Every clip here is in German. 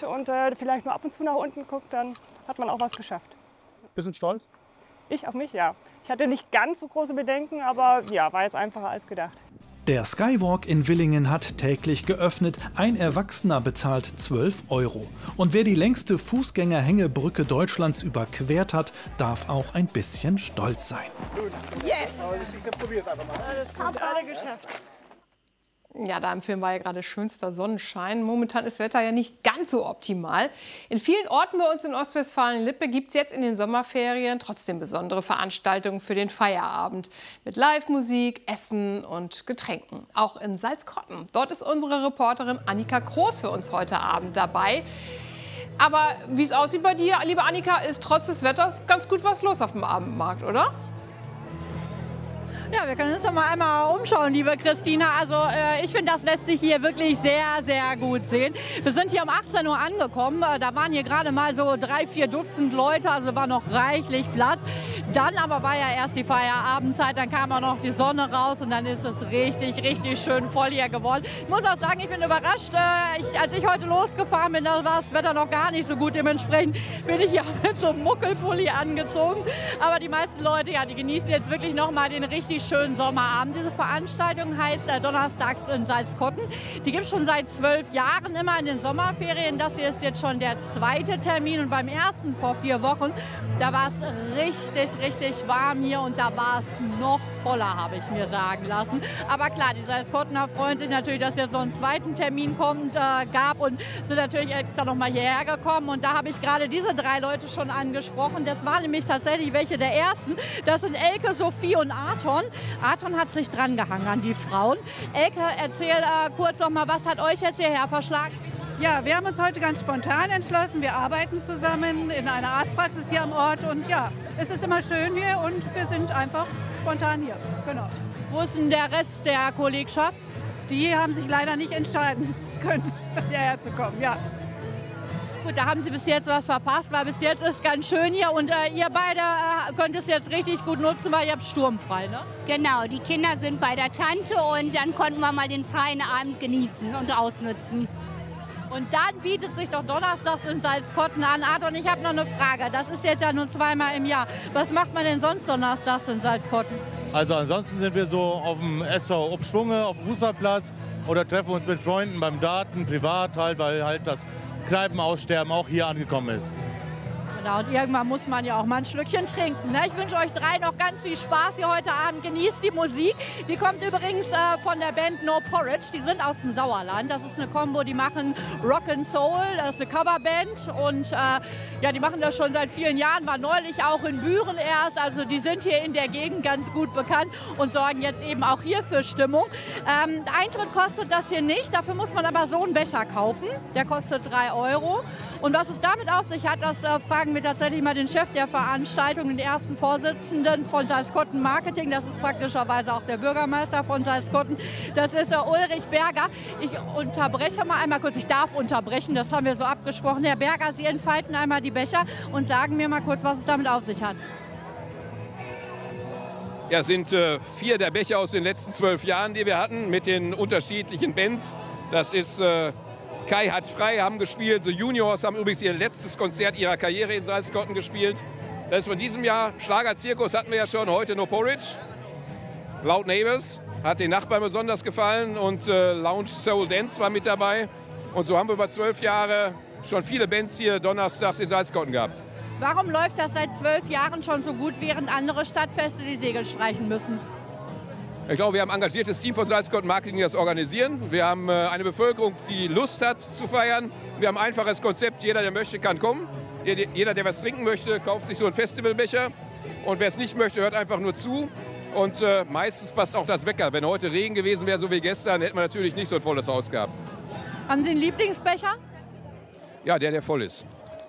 geht und vielleicht nur ab und zu nach unten guckt, dann hat man auch was geschafft. Bisschen stolz? Ich auf mich, ja. Ich hatte nicht ganz so große Bedenken, aber ja, war jetzt einfacher als gedacht. Der Skywalk in Villingen hat täglich geöffnet. Ein Erwachsener bezahlt 12 €. Und wer die längste Fußgängerhängebrücke Deutschlands überquert hat, darf auch ein bisschen stolz sein. Yes! Das haben alle geschafft. Ja, da im Film war ja gerade schönster Sonnenschein. Momentan ist das Wetter ja nicht ganz so optimal. In vielen Orten bei uns in Ostwestfalen-Lippe gibt es jetzt in den Sommerferien trotzdem besondere Veranstaltungen für den Feierabend. Mit Live-Musik, Essen und Getränken. Auch in Salzkotten. Dort ist unsere Reporterin Annika Kroos für uns heute Abend dabei. Aber wie es aussieht bei dir, liebe Annika, ist trotz des Wetters ganz gut was los auf dem Abendmarkt, oder? Ja, wir können uns doch mal einmal umschauen, liebe Christina. Also ich finde, das lässt sich hier wirklich sehr, sehr gut sehen. Wir sind hier um 18 Uhr angekommen. Da waren hier gerade mal so 3, 4 Dutzend Leute, also war noch reichlich Platz. Dann aber war ja erst die Feierabendzeit, dann kam auch noch die Sonne raus und dann ist es richtig, richtig schön voll hier geworden. Ich muss auch sagen, ich bin überrascht. Als ich heute losgefahren bin, da war das Wetter noch gar nicht so gut. Dementsprechend bin ich ja mit so einem Muckelpulli angezogen. Aber die meisten Leute, ja, die genießen jetzt wirklich noch mal den richtig schönen Sommerabend. Diese Veranstaltung heißt Donnerstags in Salzkotten. Die gibt es schon seit 12 Jahren, immer in den Sommerferien. Das hier ist jetzt schon der 2. Termin. Und beim ersten vor 4 Wochen, da war es richtig, richtig warm hier und da war es noch voller, habe ich mir sagen lassen. Aber klar, die Salzkottener freuen sich natürlich, dass jetzt so einen 2. Termin gab und sind natürlich extra noch mal hierher gekommen. Und da habe ich gerade diese 3 Leute schon angesprochen. Das waren nämlich tatsächlich welche der ersten. Das sind Elke, Sophie und Arton. Arton hat sich dran gehangen an die Frauen. Elke, erzähl kurz noch mal, was hat euch jetzt hierher verschlagen? Ja, wir haben uns heute ganz spontan entschlossen. Wir arbeiten zusammen in einer Arztpraxis hier am Ort. Und ja, es ist immer schön hier und wir sind einfach spontan hier. Genau. Wo ist denn der Rest der Kollegschaft? Die haben sich leider nicht entscheiden können, hierher zu kommen. Ja. Gut, da haben Sie bis jetzt was verpasst, weil bis jetzt ist ganz schön hier und ihr beide könnt es jetzt richtig gut nutzen, weil ihr habt sturmfrei, ne? Genau, die Kinder sind bei der Tante und dann konnten wir mal den freien Abend genießen und ausnutzen. Und dann bietet sich doch donnerstags in Salzkotten an. Arton, ich habe noch eine Frage. Das ist jetzt ja nur 2-mal im Jahr. Was macht man denn sonst donnerstags in Salzkotten? Also ansonsten sind wir so auf dem SV Obschwunge, auf dem Fußballplatz oder treffen uns mit Freunden beim Daten, privat halt, weil halt das Kneipenaussterben auch hier angekommen ist. Genau, und irgendwann muss man ja auch mal ein Schlückchen trinken. Ne? Ich wünsche euch 3 noch ganz viel Spaß hier heute Abend. Genießt die Musik. Die kommt übrigens von der Band No Porridge. Die sind aus dem Sauerland. Das ist eine Kombo, die machen Rock and Soul. Das ist eine Coverband. Und ja, die machen das schon seit vielen Jahren. War neulich auch in Büren erst. Also die sind hier in der Gegend ganz gut bekannt und sorgen jetzt eben auch hier für Stimmung. Eintritt kostet das hier nicht. Dafür muss man aber so einen Becher kaufen. Der kostet 3 €. Und was es damit auf sich hat, das fragen wir tatsächlich mal den Chef der Veranstaltung, den ersten Vorsitzenden von Salzkotten Marketing. Das ist praktischerweise auch der Bürgermeister von Salzkotten. Das ist Ulrich Berger. Ich unterbreche mal einmal kurz. Ich darf unterbrechen, das haben wir so abgesprochen. Herr Berger, Sie entfalten einmal die Becher und sagen mir mal kurz, was es damit auf sich hat. Ja, es sind 4 der Becher aus den letzten 12 Jahren, die wir hatten, mit den unterschiedlichen Bands. Das ist Kai hat frei, haben gespielt. The Juniors haben übrigens ihr letztes Konzert ihrer Karriere in Salzkotten gespielt. Das ist von diesem Jahr. Schlagerzirkus hatten wir ja schon, heute No Porridge. Loud Neighbors hat den Nachbarn besonders gefallen und Lounge Soul Dance war mit dabei. Und so haben wir über 12 Jahre schon viele Bands hier donnerstags in Salzkotten gehabt. Warum läuft das seit 12 Jahren schon so gut, während andere Stadtfeste die Segel streichen müssen? Ich glaube, wir haben ein engagiertes Team von Salzkotten Marketing, das organisieren. Wir haben eine Bevölkerung, die Lust hat zu feiern. Wir haben ein einfaches Konzept. Jeder, der möchte, kann kommen. Jeder, der was trinken möchte, kauft sich so einen Festivalbecher. Und wer es nicht möchte, hört einfach nur zu. Und meistens passt auch das Wetter. Wenn heute Regen gewesen wäre, so wie gestern, hätten wir natürlich nicht so ein volles Haus gehabt. Haben Sie einen Lieblingsbecher? Ja, der voll ist.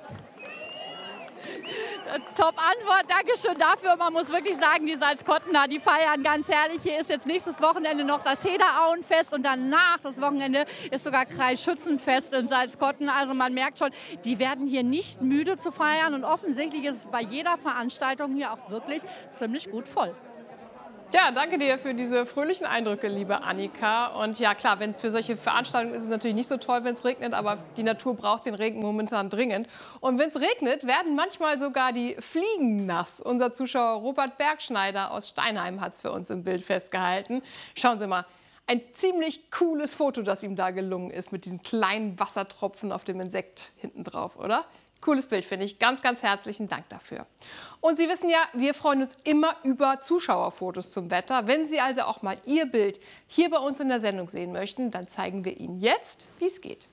Top Antwort, Dankeschön dafür. Man muss wirklich sagen, die Salzkottener, die feiern ganz herrlich. Hier ist jetzt nächstes Wochenende noch das Hederauenfest und danach, das Wochenende, ist sogar Kreisschützenfest in Salzkotten. Also man merkt schon, die werden hier nicht müde zu feiern und offensichtlich ist es bei jeder Veranstaltung hier auch wirklich ziemlich gut voll. Ja, danke dir für diese fröhlichen Eindrücke, liebe Annika. Und ja, klar, wenn es für solche Veranstaltungen ist es natürlich nicht so toll, wenn es regnet, aber die Natur braucht den Regen momentan dringend. Und wenn es regnet, werden manchmal sogar die Fliegen nass. Unser Zuschauer Robert Bergschneider aus Steinheim hat es für uns im Bild festgehalten. Schauen Sie mal, ein ziemlich cooles Foto, das ihm da gelungen ist, mit diesen kleinen Wassertropfen auf dem Insekt hinten drauf, oder? Cooles Bild, finde ich. Ganz, ganz herzlichen Dank dafür. Und Sie wissen ja, wir freuen uns immer über Zuschauerfotos zum Wetter. Wenn Sie also auch mal Ihr Bild hier bei uns in der Sendung sehen möchten, dann zeigen wir Ihnen jetzt, wie es geht.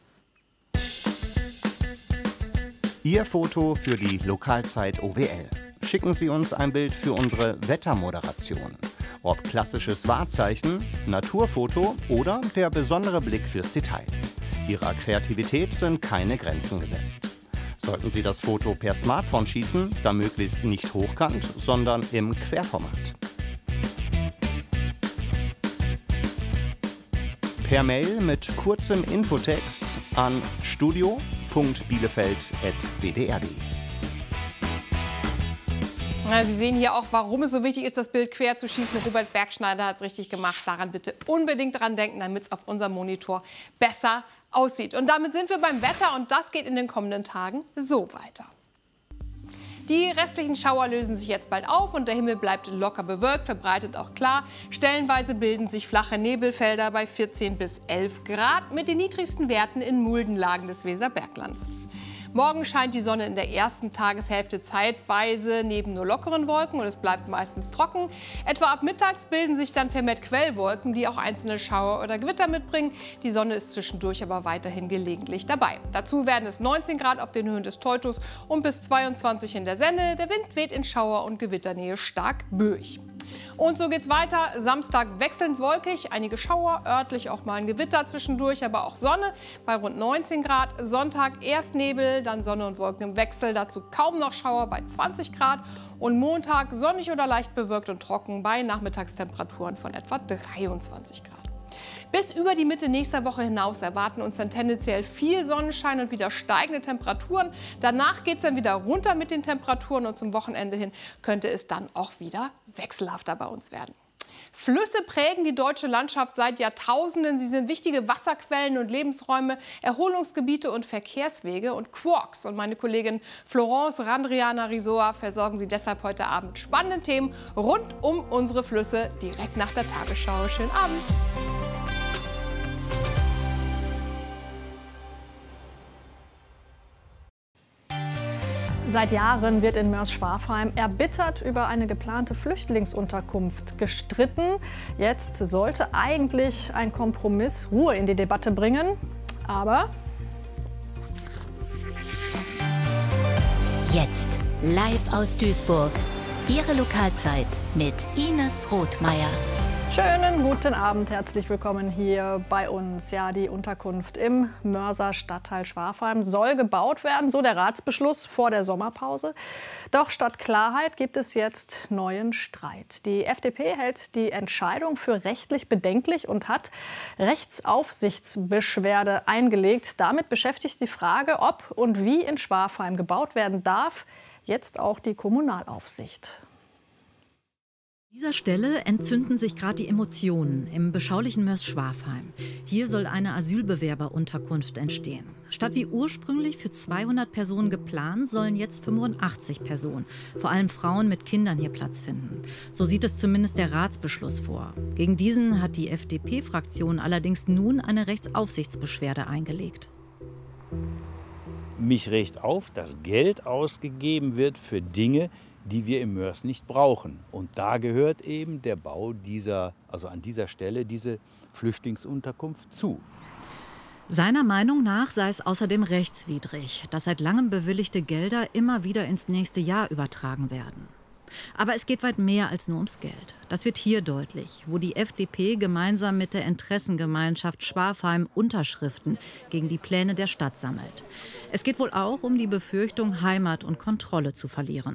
Ihr Foto für die Lokalzeit OWL. Schicken Sie uns ein Bild für unsere Wettermoderation. Ob klassisches Wahrzeichen, Naturfoto oder der besondere Blick fürs Detail. Ihrer Kreativität sind keine Grenzen gesetzt. Sollten Sie das Foto per Smartphone schießen, dann möglichst nicht hochkant, sondern im Querformat. Per Mail mit kurzem Infotext an studio.bielefeld@wdr.de. Sie sehen hier auch, warum es so wichtig ist, das Bild quer zu schießen. Robert Bergschneider hat es richtig gemacht. Daran bitte unbedingt dran denken, damit es auf unserem Monitor besser aussieht. Und damit sind wir beim Wetter und das geht in den kommenden Tagen so weiter. Die restlichen Schauer lösen sich jetzt bald auf und der Himmel bleibt locker bewölkt, verbreitet auch klar. Stellenweise bilden sich flache Nebelfelder bei 14 bis 11 Grad mit den niedrigsten Werten in Muldenlagen des Weserberglands. Morgen scheint die Sonne in der ersten Tageshälfte zeitweise neben nur lockeren Wolken und es bleibt meistens trocken. Etwa ab mittags bilden sich dann vermehrt Quellwolken, die auch einzelne Schauer oder Gewitter mitbringen. Die Sonne ist zwischendurch aber weiterhin gelegentlich dabei. Dazu werden es 19 Grad auf den Höhen des Teutos und bis 22 in der Senne. Der Wind weht in Schauer- und Gewitternähe stark böig. Und so geht's weiter. Samstag wechselnd wolkig, einige Schauer, örtlich auch mal ein Gewitter zwischendurch, aber auch Sonne bei rund 19 Grad. Sonntag erst Nebel, dann Sonne und Wolken im Wechsel, dazu kaum noch Schauer bei 20 Grad. Und Montag sonnig oder leicht bewölkt und trocken bei Nachmittagstemperaturen von etwa 23 Grad. Bis über die Mitte nächster Woche hinaus erwarten uns dann tendenziell viel Sonnenschein und wieder steigende Temperaturen. Danach geht es dann wieder runter mit den Temperaturen und zum Wochenende hin könnte es dann auch wieder wechselhafter bei uns werden. Flüsse prägen die deutsche Landschaft seit Jahrtausenden. Sie sind wichtige Wasserquellen und Lebensräume, Erholungsgebiete und Verkehrswege. Und Quarks und meine Kollegin Florence Randriana Risoa versorgen Sie deshalb heute Abend mit spannenden Themen rund um unsere Flüsse direkt nach der Tagesschau. Schönen Abend! Seit Jahren wird in Moers-Schwafheim erbittert über eine geplante Flüchtlingsunterkunft gestritten. Jetzt sollte eigentlich ein Kompromiss Ruhe in die Debatte bringen. Aber jetzt live aus Duisburg. Ihre Lokalzeit mit Ines Rothmeier. Schönen guten Abend, herzlich willkommen hier bei uns. Ja, die Unterkunft im Mörser Stadtteil Schwafheim soll gebaut werden, so der Ratsbeschluss vor der Sommerpause. Doch statt Klarheit gibt es jetzt neuen Streit. Die FDP hält die Entscheidung für rechtlich bedenklich und hat Rechtsaufsichtsbeschwerde eingelegt. Damit beschäftigt die Frage, ob und wie in Schwafheim gebaut werden darf, jetzt auch die Kommunalaufsicht. An dieser Stelle entzünden sich gerade die Emotionen im beschaulichen Moers-Schwafheim. Hier soll eine Asylbewerberunterkunft entstehen. Statt wie ursprünglich für 200 Personen geplant, sollen jetzt 85 Personen, vor allem Frauen mit Kindern, hier Platz finden. So sieht es zumindest der Ratsbeschluss vor. Gegen diesen hat die FDP-Fraktion allerdings nun eine Rechtsaufsichtsbeschwerde eingelegt. Mich regt auf, dass Geld ausgegeben wird für Dinge, die wir im Moers nicht brauchen. Und da gehört eben der Bau an dieser Stelle diese Flüchtlingsunterkunft zu. Seiner Meinung nach sei es außerdem rechtswidrig, dass seit langem bewilligte Gelder immer wieder ins nächste Jahr übertragen werden. Aber es geht weit mehr als nur ums Geld. Das wird hier deutlich, wo die FDP gemeinsam mit der Interessengemeinschaft Schwafheim Unterschriften gegen die Pläne der Stadt sammelt. Es geht wohl auch um die Befürchtung, Heimat und Kontrolle zu verlieren.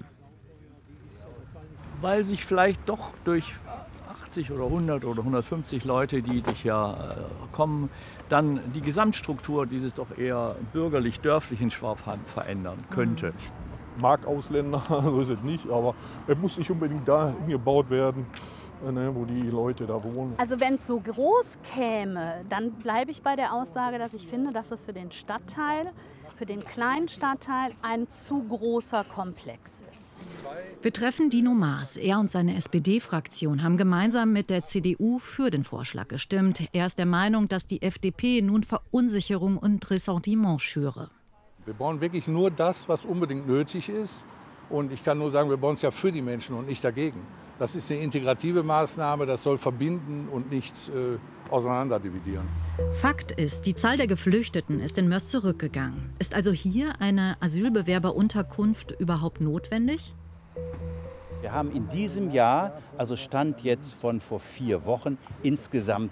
Weil sich vielleicht doch durch 80 oder 100 oder 150 Leute, die dich kommen, dann die Gesamtstruktur dieses doch eher bürgerlich-dörflichen Schwafheim verändern könnte. Ich mag Ausländer, so ist es nicht, aber es muss nicht unbedingt da hingebaut werden. wo die Leute da wohnen. Also wenn es so groß käme, dann bleibe ich bei der Aussage, dass ich finde, dass das für den Stadtteil, für den kleinen Stadtteil ein zu großer Komplex ist. Wir treffen Dino Maas. Er und seine SPD-Fraktion haben gemeinsam mit der CDU für den Vorschlag gestimmt. Er ist der Meinung, dass die FDP nun Verunsicherung und Ressentiment schüre. Wir bauen wirklich nur das, was unbedingt nötig ist. Und ich kann nur sagen, wir bauen es ja für die Menschen und nicht dagegen. Das ist eine integrative Maßnahme, das soll verbinden und nicht auseinanderdividieren. Fakt ist, die Zahl der Geflüchteten ist in Mörs zurückgegangen. Ist also hier eine Asylbewerberunterkunft überhaupt notwendig? Wir haben in diesem Jahr, also Stand jetzt von vor 4 Wochen, insgesamt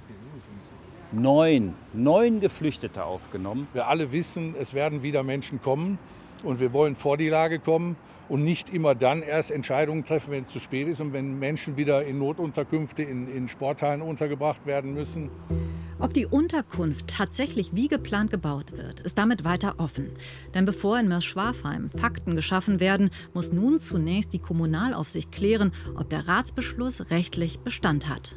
9 Geflüchtete aufgenommen. Wir alle wissen, es werden wieder Menschen kommen und wir wollen vor die Lage kommen und nicht immer dann erst Entscheidungen treffen, wenn es zu spät ist und wenn Menschen wieder in Notunterkünfte, in Sporthallen untergebracht werden müssen. Ob die Unterkunft tatsächlich wie geplant gebaut wird, ist damit weiter offen. Denn bevor in Mörs-Schwafheim Fakten geschaffen werden, muss nun zunächst die Kommunalaufsicht klären, ob der Ratsbeschluss rechtlich Bestand hat.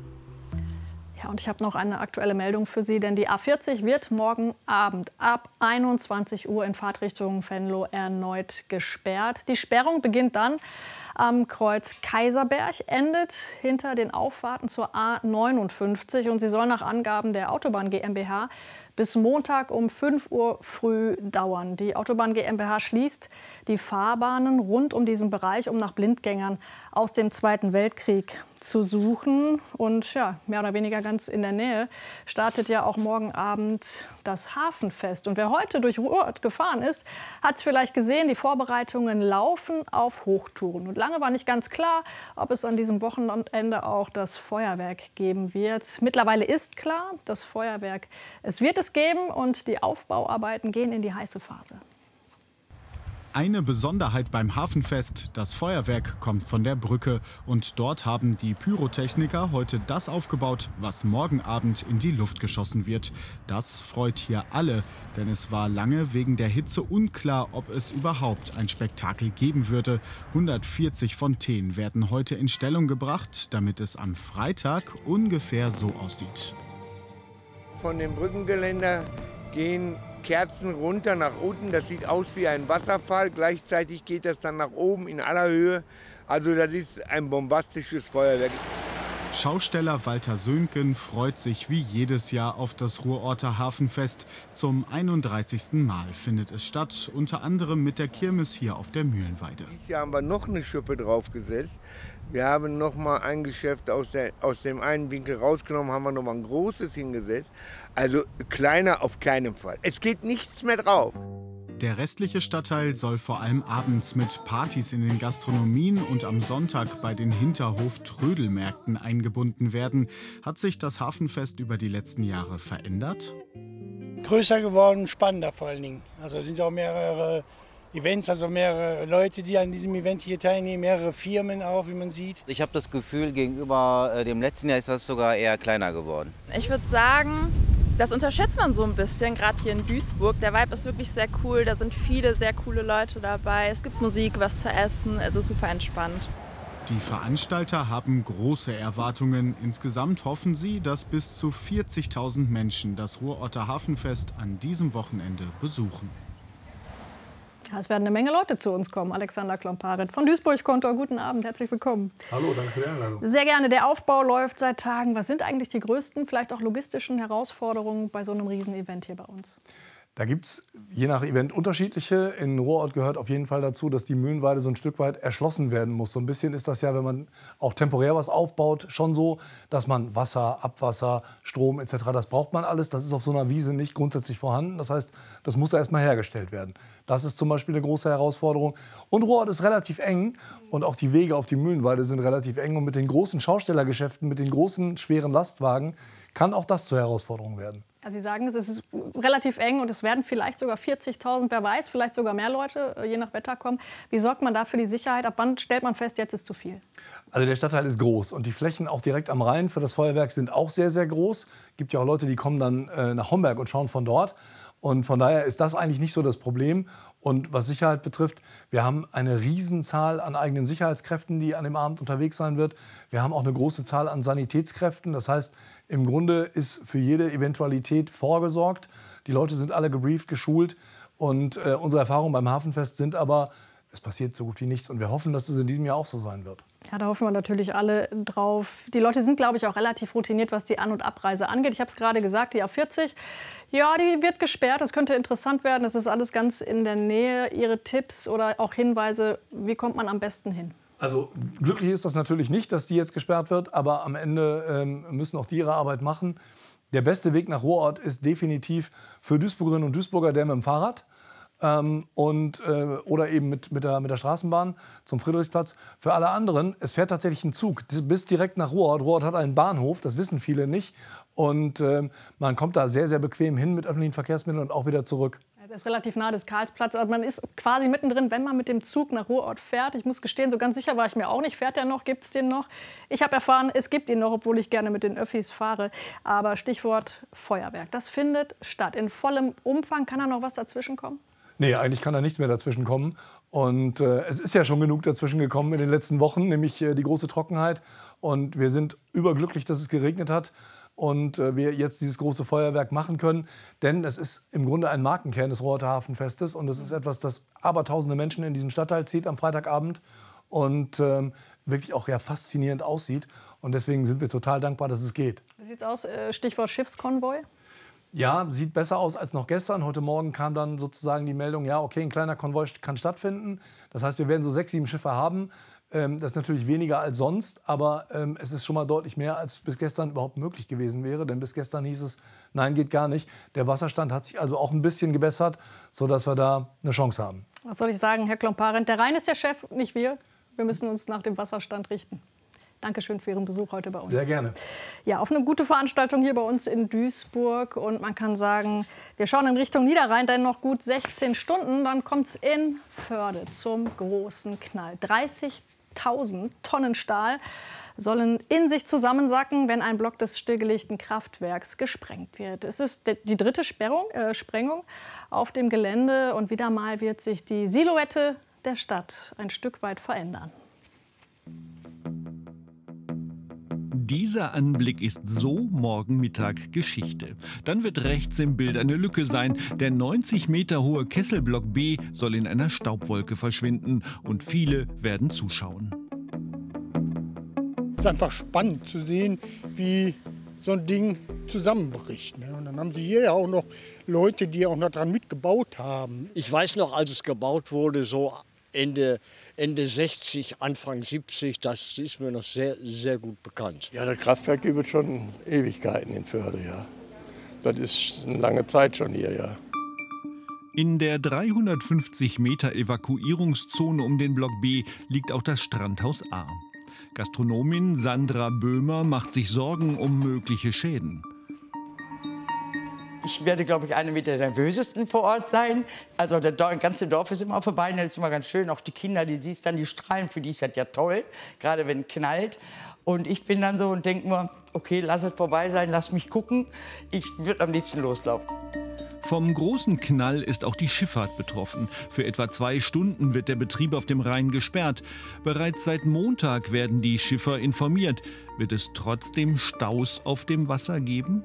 Ja, und ich habe noch eine aktuelle Meldung für Sie, denn die A40 wird morgen Abend ab 21 Uhr in Fahrtrichtung Venlo erneut gesperrt. Die Sperrung beginnt dann am Kreuz Kaiserberg, endet hinter den Auffahrten zur A59 und sie soll nach Angaben der Autobahn GmbH bis Montag um 5 Uhr früh dauern. Die Autobahn GmbH schließt die Fahrbahnen rund um diesen Bereich, um nach Blindgängern aus dem Zweiten Weltkrieg zu suchen. Und ja, mehr oder weniger ganz in der Nähe startet ja auch morgen Abend das Hafenfest. Und wer heute durch Ruhrort gefahren ist, hat es vielleicht gesehen, die Vorbereitungen laufen auf Hochtouren. Und lange war nicht ganz klar, ob es an diesem Wochenende auch das Feuerwerk geben wird. Mittlerweile ist klar, das Feuerwerk, es wird es geben und die Aufbauarbeiten gehen in die heiße Phase. Eine Besonderheit beim Hafenfest, das Feuerwerk kommt von der Brücke und dort haben die Pyrotechniker heute das aufgebaut, was morgen Abend in die Luft geschossen wird. Das freut hier alle, denn es war lange wegen der Hitze unklar, ob es überhaupt ein Spektakel geben würde. 140 Fontänen werden heute in Stellung gebracht, damit es am Freitag ungefähr so aussieht. Von dem Brückengeländer gehen Kerzen runter nach unten. Das sieht aus wie ein Wasserfall. Gleichzeitig geht das dann nach oben in aller Höhe. Also das ist ein bombastisches Feuerwerk. Schausteller Walter Söhngen freut sich wie jedes Jahr auf das Ruhrorter Hafenfest. Zum 31. Mal findet es statt, unter anderem mit der Kirmes hier auf der Mühlenweide. Dieses Jahr haben wir noch eine Schippe draufgesetzt. Wir haben noch mal ein Geschäft aus dem einen Winkel rausgenommen, haben wir noch mal ein großes hingesetzt. Also kleiner auf keinen Fall. Es geht nichts mehr drauf. Der restliche Stadtteil soll vor allem abends mit Partys in den Gastronomien und am Sonntag bei den Hinterhof-Trödelmärkten eingebunden werden. Hat sich das Hafenfest über die letzten Jahre verändert? Größer geworden, spannender vor allen Dingen. Also es sind auch mehrere Events, also mehrere Leute, die an diesem Event hier teilnehmen, mehrere Firmen auch, wie man sieht. Ich habe das Gefühl, gegenüber dem letzten Jahr ist das sogar eher kleiner geworden. Ich würde sagen, das unterschätzt man so ein bisschen, gerade hier in Duisburg. Der Vibe ist wirklich sehr cool, da sind viele sehr coole Leute dabei. Es gibt Musik, was zu essen, es ist super entspannt. Die Veranstalter haben große Erwartungen. Insgesamt hoffen sie, dass bis zu 40.000 Menschen das Ruhrorter Hafenfest an diesem Wochenende besuchen. Ja, es werden eine Menge Leute zu uns kommen. Alexander Klomparet von Duisburg-Kontor, guten Abend, herzlich willkommen. Hallo, danke für die Einladung. Sehr gerne, der Aufbau läuft seit Tagen. Was sind eigentlich die größten, vielleicht auch logistischen Herausforderungen bei so einem Riesenevent hier bei uns? Da gibt es je nach Event unterschiedliche. In Ruhrort gehört auf jeden Fall dazu, dass die Mühlenweide so ein Stück weit erschlossen werden muss. So ein bisschen ist das ja, wenn man auch temporär was aufbaut, schon so, dass man Wasser, Abwasser, Strom etc., das braucht man alles. Das ist auf so einer Wiese nicht grundsätzlich vorhanden. Das heißt, das muss da erstmal hergestellt werden. Das ist zum Beispiel eine große Herausforderung. Und Ruhrort ist relativ eng und auch die Wege auf die Mühlenweide sind relativ eng. Und mit den großen Schaustellergeschäften, mit den großen, schweren Lastwagen kann auch das zur Herausforderung werden. Also Sie sagen, es ist relativ eng und es werden vielleicht sogar 40.000, wer weiß, vielleicht sogar mehr Leute, je nach Wetter kommen. Wie sorgt man da für die Sicherheit? Ab wann stellt man fest, jetzt ist zu viel? Also der Stadtteil ist groß und die Flächen auch direkt am Rhein für das Feuerwerk sind auch sehr, sehr groß. Es gibt ja auch Leute, die kommen dann nach Homberg und schauen von dort. Und von daher ist das eigentlich nicht so das Problem. Und was Sicherheit betrifft, wir haben eine Riesenzahl an eigenen Sicherheitskräften, die an dem Abend unterwegs sein wird. Wir haben auch eine große Zahl an Sanitätskräften. Das heißt, im Grunde ist für jede Eventualität vorgesorgt. Die Leute sind alle gebrieft, geschult. Und unsere Erfahrungen beim Hafenfest sind aber, es passiert so gut wie nichts. Und wir hoffen, dass es in diesem Jahr auch so sein wird. Ja, da hoffen wir natürlich alle drauf. Die Leute sind, glaube ich, auch relativ routiniert, was die An- und Abreise angeht. Ich habe es gerade gesagt, die A40, ja, die wird gesperrt. Das könnte interessant werden. Das ist alles ganz in der Nähe. Ihre Tipps oder auch Hinweise, wie kommt man am besten hin? Also glücklich ist das natürlich nicht, dass die jetzt gesperrt wird. Aber am Ende müssen auch die ihre Arbeit machen. Der beste Weg nach Ruhrort ist definitiv für Duisburgerinnen und Duisburger der mit dem Fahrrad. Oder eben mit der Straßenbahn zum Friedrichsplatz. Für alle anderen, es fährt tatsächlich ein Zug bis direkt nach Ruhrort. Ruhrort hat einen Bahnhof, das wissen viele nicht. Und man kommt da sehr, sehr bequem hin mit öffentlichen Verkehrsmitteln und auch wieder zurück. Das ist relativ nah des Karlsplatz. Also man ist quasi mittendrin, wenn man mit dem Zug nach Ruhrort fährt. Ich muss gestehen, so ganz sicher war ich mir auch nicht. Fährt der noch? Gibt es den noch? Ich habe erfahren, es gibt ihn noch, obwohl ich gerne mit den Öffis fahre. Aber Stichwort Feuerwerk, das findet statt. In vollem Umfang. Kann da noch was dazwischen kommen? Nee, eigentlich kann da nichts mehr dazwischen kommen. Und es ist ja schon genug dazwischen gekommen in den letzten Wochen, nämlich die große Trockenheit. Und wir sind überglücklich, dass es geregnet hat und wir jetzt dieses große Feuerwerk machen können. Denn es ist im Grunde ein Markenkern des Ruhrorter Hafenfestes. Und es ist etwas, das abertausende Menschen in diesen Stadtteil zieht am Freitagabend und wirklich auch ja, faszinierend aussieht. Und deswegen sind wir total dankbar, dass es geht. Wie sieht es aus? Stichwort Schiffskonvoi? Ja, sieht besser aus als noch gestern. Heute Morgen kam dann sozusagen die Meldung, ja, okay, ein kleiner Konvoi kann stattfinden. Das heißt, wir werden so 6, 7 Schiffe haben. Das ist natürlich weniger als sonst, aber es ist schon mal deutlich mehr, als bis gestern überhaupt möglich gewesen wäre. Denn bis gestern hieß es, nein, geht gar nicht. Der Wasserstand hat sich also auch ein bisschen gebessert, sodass wir da eine Chance haben. Was soll ich sagen, Herr Klomp-Parent? Der Rhein ist der Chef, nicht wir. Wir müssen uns nach dem Wasserstand richten. Dankeschön für Ihren Besuch heute bei uns. Sehr gerne. Ja, auf eine gute Veranstaltung hier bei uns in Duisburg. Und man kann sagen, wir schauen in Richtung Niederrhein, denn noch gut 16 Stunden. Dann kommt es in Förde zum großen Knall. 30.000 Tonnen Stahl sollen in sich zusammensacken, wenn ein Block des stillgelegten Kraftwerks gesprengt wird. Es ist die dritte Sprengung auf dem Gelände. Und wieder mal wird sich die Silhouette der Stadt ein Stück weit verändern. Dieser Anblick ist so morgen Mittag Geschichte. Dann wird rechts im Bild eine Lücke sein. Der 90 Meter hohe Kesselblock B soll in einer Staubwolke verschwinden und viele werden zuschauen. Es ist einfach spannend zu sehen, wie so ein Ding zusammenbricht. Und dann haben sie hier ja auch noch Leute, die auch noch dran mitgebaut haben. Ich weiß noch, als es gebaut wurde, so Ende 60, Anfang 70, das ist mir noch sehr, sehr gut bekannt. Ja, das Kraftwerk gibt es schon Ewigkeiten in Förde, ja. Das ist eine lange Zeit schon hier, ja. In der 350 Meter Evakuierungszone um den Block B liegt auch das Strandhaus A. Gastronomin Sandra Böhmer macht sich Sorgen um mögliche Schäden. Ich werde, glaube ich, eine mit der nervösesten vor Ort sein. Also das ganze Dorf ist immer vorbei, das ist immer ganz schön. Auch die Kinder, die siehst dann, die strahlen, für die ist das ja toll, gerade wenn es knallt. Und ich bin dann so und denke mir, okay, lass es vorbei sein, lass mich gucken. Ich würde am liebsten loslaufen. Vom großen Knall ist auch die Schifffahrt betroffen. Für etwa 2 Stunden wird der Betrieb auf dem Rhein gesperrt. Bereits seit Montag werden die Schiffer informiert. Wird es trotzdem Staus auf dem Wasser geben?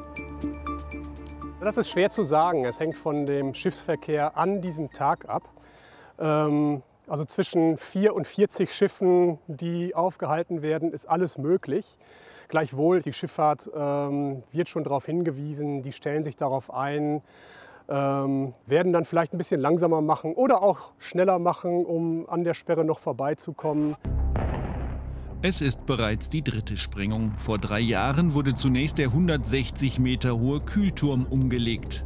Das ist schwer zu sagen. Es hängt von dem Schiffsverkehr an diesem Tag ab. Also zwischen 4 und 40 Schiffen, die aufgehalten werden, ist alles möglich. Gleichwohl, die Schifffahrt wird schon darauf hingewiesen, die stellen sich darauf ein, werden dann vielleicht ein bisschen langsamer machen oder auch schneller machen, um an der Sperre noch vorbeizukommen. Es ist bereits die 3. Sprengung. Vor 3 Jahren wurde zunächst der 160 Meter hohe Kühlturm umgelegt.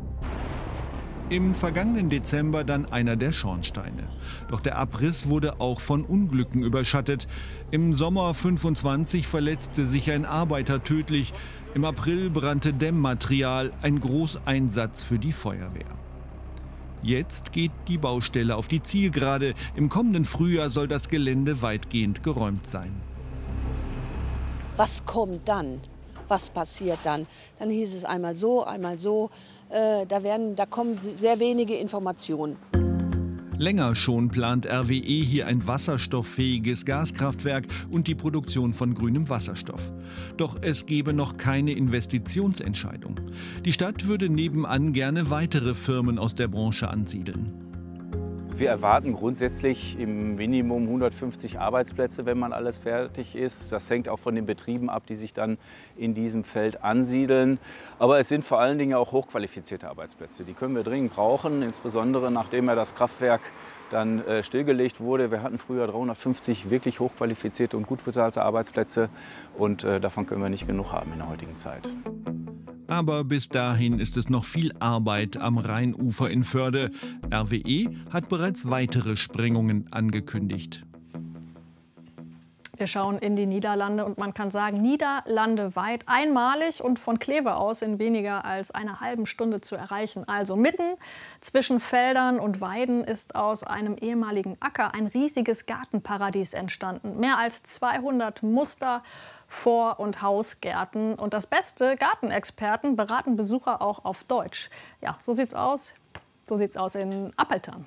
Im vergangenen Dezember dann einer der Schornsteine. Doch der Abriss wurde auch von Unglücken überschattet. Im Sommer 25 verletzte sich ein Arbeiter tödlich. Im April brannte Dämmmaterial, ein Großeinsatz für die Feuerwehr. Jetzt geht die Baustelle auf die Zielgerade. Im kommenden Frühjahr soll das Gelände weitgehend geräumt sein. Was kommt dann? was passiert dann? Dann hieß es einmal so, einmal so. Da kommen sehr wenige Informationen. Länger schon plant RWE hier ein wasserstofffähiges Gaskraftwerk und die Produktion von grünem Wasserstoff. Doch es gebe noch keine Investitionsentscheidung. Die Stadt würde nebenan gerne weitere Firmen aus der Branche ansiedeln. Wir erwarten grundsätzlich im Minimum 150 Arbeitsplätze, wenn man alles fertig ist. Das hängt auch von den Betrieben ab, die sich dann in diesem Feld ansiedeln. Aber es sind vor allen Dingen auch hochqualifizierte Arbeitsplätze. Die können wir dringend brauchen, insbesondere nachdem das Kraftwerk dann stillgelegt wurde. Wir hatten früher 350 wirklich hochqualifizierte und gut bezahlte Arbeitsplätze. Und davon können wir nicht genug haben in der heutigen Zeit. Aber bis dahin ist es noch viel Arbeit am Rheinufer in Förde. RWE hat bereits weitere Sprengungen angekündigt. Wir schauen in die Niederlande und man kann sagen, niederlandeweit, einmalig und von Kleve aus in weniger als einer halben Stunde zu erreichen. Also mitten zwischen Feldern und Weiden ist aus einem ehemaligen Acker ein riesiges Gartenparadies entstanden. Mehr als 200 Muster, Vor- und Hausgärten. Und das Beste, Gartenexperten beraten Besucher auch auf Deutsch. Ja, so sieht's aus. So sieht's aus in Appeltern.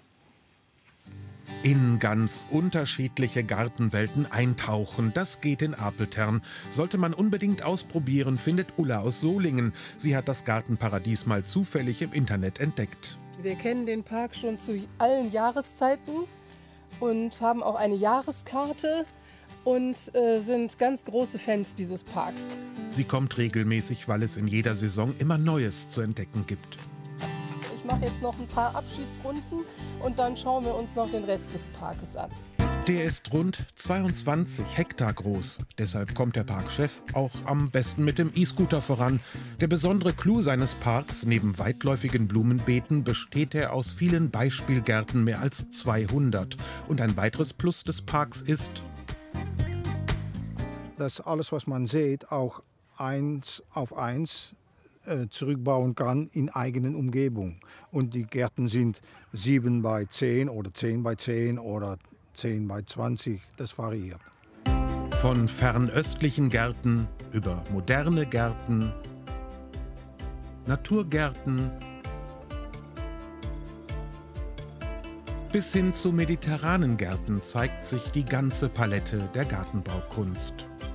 In ganz unterschiedliche Gartenwelten eintauchen, das geht in Apeltern. Sollte man unbedingt ausprobieren, findet Ulla aus Solingen. Sie hat das Gartenparadies mal zufällig im Internet entdeckt. Wir kennen den Park schon zu allen Jahreszeiten und haben auch eine Jahreskarte und sind ganz große Fans dieses Parks. Sie kommt regelmäßig, weil es in jeder Saison immer Neues zu entdecken gibt. Ich mache jetzt noch ein paar Abschiedsrunden und dann schauen wir uns noch den Rest des Parkes an. Der ist rund 22 Hektar groß. Deshalb kommt der Parkchef auch am besten mit dem E-Scooter voran. Der besondere Clou seines Parks, neben weitläufigen Blumenbeeten, besteht er aus vielen Beispielgärten, mehr als 200. Und ein weiteres Plus des Parks ist, dass alles, was man sieht, auch 1:1 zurückbauen kann in eigenen Umgebung. Und die Gärten sind 7:10 oder 10:10 oder 10:20, das variiert. Von fernöstlichen Gärten über moderne Gärten, Naturgärten bis hin zu mediterranen Gärten zeigt sich die ganze Palette der Gartenbaukunst.